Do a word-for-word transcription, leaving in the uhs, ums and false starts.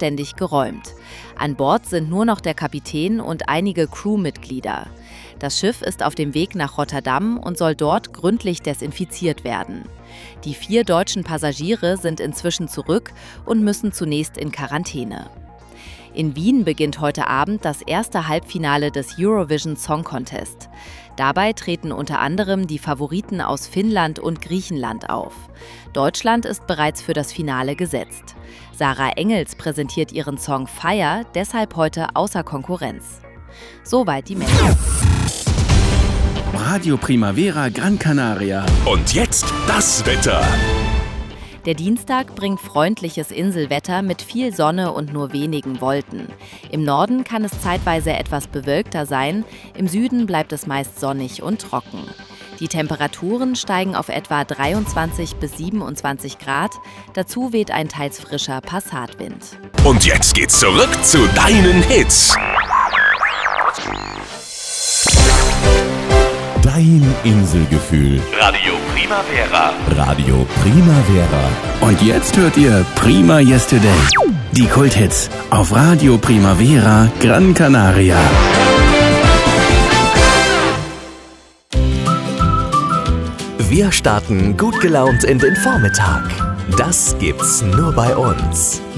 vollständig geräumt. An Bord sind nur noch der Kapitän und einige Crewmitglieder. Das Schiff ist auf dem Weg nach Rotterdam und soll dort gründlich desinfiziert werden. Die vier deutschen Passagiere sind inzwischen zurück und müssen zunächst in Quarantäne. In Wien beginnt heute Abend das erste Halbfinale des Eurovision Song Contest. Dabei treten unter anderem die Favoriten aus Finnland und Griechenland auf. Deutschland ist bereits für das Finale gesetzt. Sarah Engels präsentiert ihren Song Fire deshalb heute außer Konkurrenz. Soweit die Meldung. Radio Primavera Gran Canaria. Und jetzt das Wetter. Der Dienstag bringt freundliches Inselwetter mit viel Sonne und nur wenigen Wolken. Im Norden kann es zeitweise etwas bewölkter sein, im Süden bleibt es meist sonnig und trocken. Die Temperaturen steigen auf etwa dreiundzwanzig bis siebenundzwanzig Grad, dazu weht ein teils frischer Passatwind. Und jetzt geht's zurück zu deinen Hits. Dein Inselgefühl. Radio Primavera. Radio Primavera. Und jetzt hört ihr Prima Yesterday. Die Kulthits auf Radio Primavera Gran Canaria. Wir starten gut gelaunt in den Vormittag. Das gibt's nur bei uns.